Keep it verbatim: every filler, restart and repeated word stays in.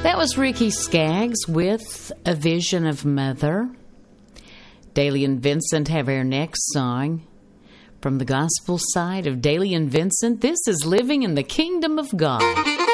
That was Ricky Skaggs with A Vision of Mother. Daly and Vincent have our next song. From the gospel side of Daly and Vincent, this is Living in the Kingdom of God.